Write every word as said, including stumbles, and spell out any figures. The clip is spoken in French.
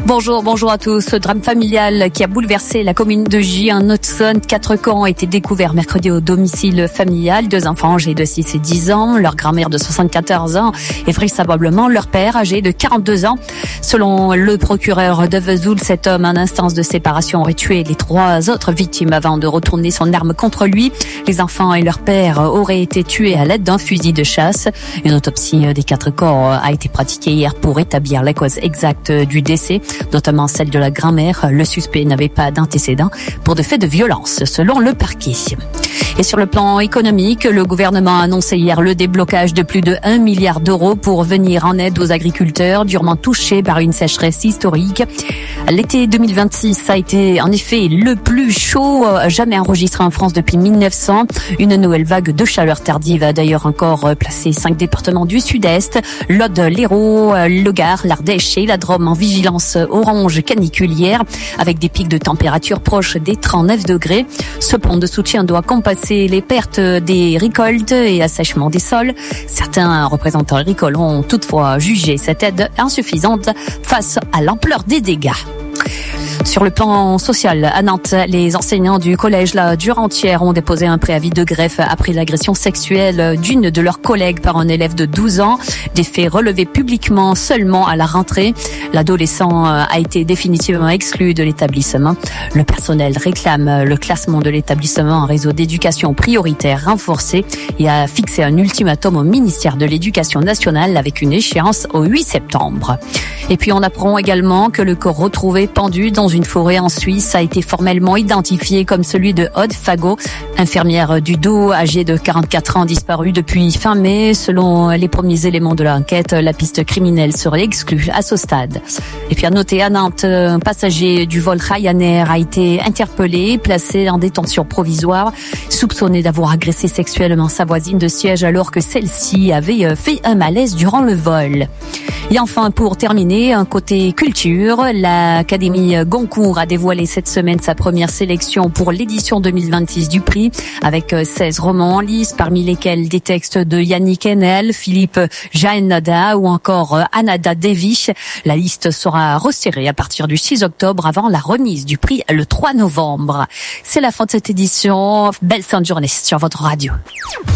Bonjour, bonjour à tous. Ce drame familial qui a bouleversé la commune de Gy en Haute-Saône. Quatre corps ont été découverts mercredi au domicile familial. Deux enfants âgés de six et dix ans. Leur grand-mère de soixante-quatorze ans et vraisemblablement leur père âgé de quarante-deux ans. Selon le procureur de Vesoul, cet homme en instance de séparation aurait tué les trois autres victimes avant de retourner son arme contre lui. Les enfants et leur père auraient été tués à l'aide d'un fusil de chasse. Une autopsie des quatre corps a été pratiquée hier pour établir la cause exacte du décès, notamment celle de la grand-mère. Le suspect n'avait pas d'antécédent pour de faits de violence, selon le parquet. Et sur le plan économique, le gouvernement a annoncé hier le déblocage de plus de un milliard d'euros pour venir en aide aux agriculteurs durement touchés par une sécheresse historique. L'été deux mille vingt-six a été en effet le plus chaud jamais enregistré en France depuis mille neuf cents. Une nouvelle vague de chaleur tardive a d'ailleurs encore placé cinq départements du sud-est, l'Aude, l'Hérault, le Gard, l'Ardèche et la Drôme en vigilance orange caniculière, avec des pics de température proches des trente-neuf degrés. Ce plan de soutien doit compenser les pertes des récoltes et assèchement des sols. Certains représentants agricoles ont toutefois jugé cette aide insuffisante face à l'ampleur des dégâts. Sur le plan social, à Nantes, les enseignants du collège La Durantière ont déposé un préavis de greffe après l'agression sexuelle d'une de leurs collègues par un élève de douze ans. Des faits relevés publiquement seulement à la rentrée. L'adolescent a été définitivement exclu de l'établissement. Le personnel réclame le classement de l'établissement en réseau d'éducation prioritaire renforcé et a fixé un ultimatum au ministère de l'Éducation nationale avec une échéance au huit septembre. Et puis on apprend également que le corps retrouvé pendu dans une forêt en Suisse a été formellement identifié comme celui de Aude Fagot, infirmière du Doubs âgée de quarante-quatre ans disparue depuis fin mai. Selon les premiers éléments de l'enquête, la piste criminelle serait exclue à ce stade. Et puis à noter à Nantes, un passager du vol Ryanair a été interpellé, placé en détention provisoire, soupçonné d'avoir agressé sexuellement sa voisine de siège alors que celle-ci avait fait un malaise durant le vol. Et enfin, pour terminer, un côté culture, l'Académie Goncourt a dévoilé cette semaine sa première sélection pour l'édition deux mille vingt-six du prix, avec seize romans en lice, parmi lesquels des textes de Yannick Enel, Philippe Jaenada ou encore Anada Devish. La liste sera resserrée à partir du six octobre avant la remise du prix le trois novembre. C'est la fin de cette édition. Belle fin de journée sur votre radio.